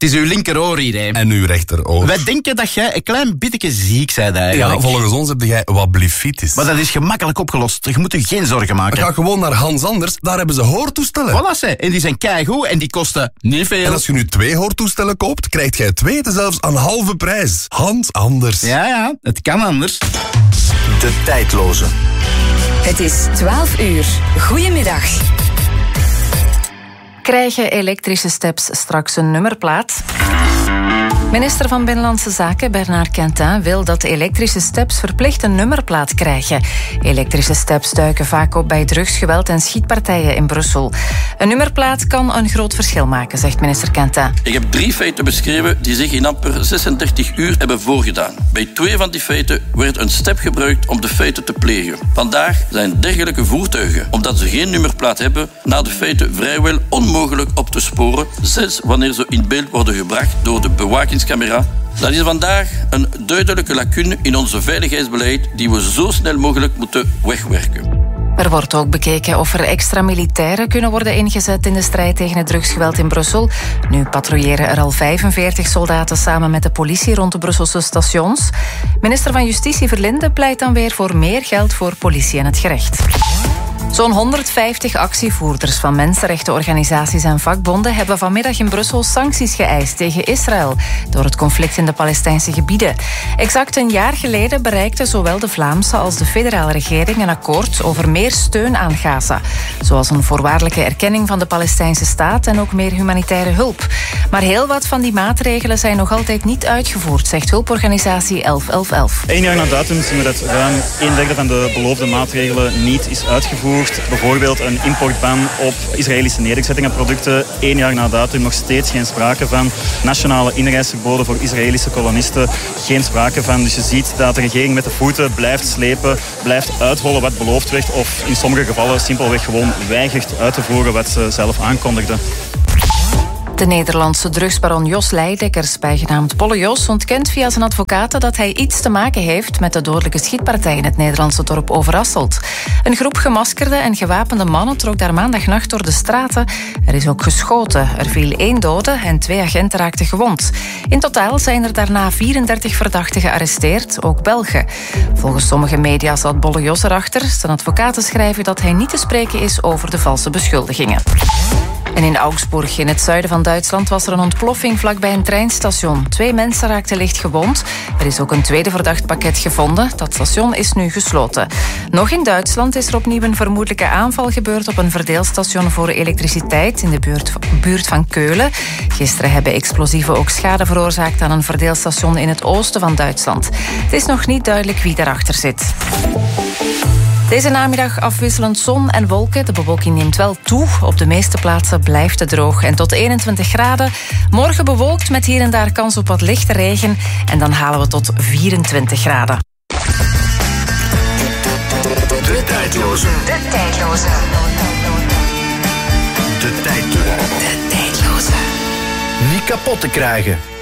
is uw linkeroor hier, hè. En uw rechteroor. Wij denken dat jij een klein beetje ziek bent eigenlijk. Ja, volgens ons heb jij wat blefitis. Maar dat is gemakkelijk opgelost. Je moet je geen zorgen maken. Ga gewoon naar Hans Anders, daar hebben ze hoortoestellen. Voilà, ze. En die zijn keigoed en die kosten niet veel. En als je nu 2 hoortoestellen koopt, krijgt jij 2 zelfs aan halve prijs. Hans Anders. Ja, het kan anders. De tijdloze. Het is 12 uur. Goedemiddag. Krijgen elektrische steps straks een nummerplaat? Minister van Binnenlandse Zaken Bernard Quentin wil dat elektrische steps verplicht een nummerplaat krijgen. Elektrische steps duiken vaak op bij drugsgeweld en schietpartijen in Brussel. Een nummerplaat kan een groot verschil maken, zegt minister Quentin. Ik heb 3 feiten beschreven die zich in amper 36 uur hebben voorgedaan. Bij 2 van die feiten werd een step gebruikt om de feiten te plegen. Vandaag zijn dergelijke voertuigen, omdat ze geen nummerplaat hebben, na de feiten vrijwel onmogelijk op te sporen, zelfs wanneer ze in beeld worden gebracht door de bewakingscamera. Dat is vandaag een duidelijke lacune in onze veiligheidsbeleid die we zo snel mogelijk moeten wegwerken. Er wordt ook bekeken of er extra militairen kunnen worden ingezet in de strijd tegen het drugsgeweld in Brussel. Nu patrouilleren er al 45 soldaten samen met de politie rond de Brusselse stations. Minister van Justitie Verlinde pleit dan weer voor meer geld voor politie en het gerecht. Zo'n 150 actievoerders van mensenrechtenorganisaties en vakbonden hebben vanmiddag in Brussel sancties geëist tegen Israël door het conflict in de Palestijnse gebieden. Exact een jaar geleden bereikten zowel de Vlaamse als de federale regering een akkoord over meer steun aan Gaza, zoals een voorwaardelijke erkenning van de Palestijnse staat en ook meer humanitaire hulp. Maar heel wat van die maatregelen zijn nog altijd niet uitgevoerd, zegt hulporganisatie 1111. 1 jaar na datum zien we dat ruim 1/3 van de beloofde maatregelen niet is uitgevoerd. Bijvoorbeeld een importban op Israëlische nederzettingenproducten. 1 jaar na datum nog steeds geen sprake van. Nationale inreisverboden voor Israëlische kolonisten. Geen sprake van. Dus je ziet dat de regering met de voeten blijft slepen, blijft uithollen wat beloofd werd of in sommige gevallen simpelweg gewoon weigert uit te voeren wat ze zelf aankondigden. De Nederlandse drugsbaron Jos Leidekkers, bijgenaamd Bolle Jos, ontkent via zijn advocaten dat hij iets te maken heeft met de dodelijke schietpartij in het Nederlandse dorp Overasselt. Een groep gemaskerde en gewapende mannen trok daar maandagnacht door de straten. Er is ook geschoten. Er viel 1 dode en 2 agenten raakten gewond. In totaal zijn er daarna 34 verdachten gearresteerd, ook Belgen. Volgens sommige media zat Bolle Jos erachter. Zijn advocaten schrijven dat hij niet te spreken is over de valse beschuldigingen. En in Augsburg, in het zuiden van Duitsland, was er een ontploffing vlakbij een treinstation. 2 mensen raakten licht gewond. Er is ook een tweede verdacht pakket gevonden. Dat station is nu gesloten. Nog in Duitsland is er opnieuw een vermoedelijke aanval gebeurd op een verdeelstation voor elektriciteit in de buurt van Keulen. Gisteren hebben explosieven ook schade veroorzaakt aan een verdeelstation in het oosten van Duitsland. Het is nog niet duidelijk wie daarachter zit. Deze namiddag afwisselend zon en wolken. De bewolking neemt wel toe. Op de meeste plaatsen blijft het droog. En tot 21 graden. Morgen bewolkt met hier en daar kans op wat lichte regen. En dan halen we tot 24 graden. De tijdloze. De tijdloze. De tijdloze. De tijdloze. Niet kapot te krijgen.